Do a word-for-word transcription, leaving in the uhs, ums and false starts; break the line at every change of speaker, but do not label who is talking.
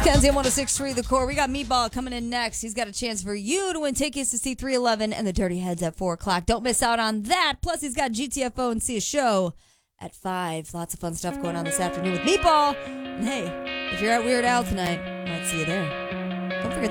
Kenzie on one oh six point three The Core. We got Meatball coming in next. He's got a chance for you to win tickets to see three eleven and the Dirty Heads at four o'clock. Don't miss out on that. Plus, he's got G T F O and See a Show at five. Lots of fun stuff going on this afternoon with Meatball. And hey, if you're at Weird Al tonight, I might see you there. Don't forget to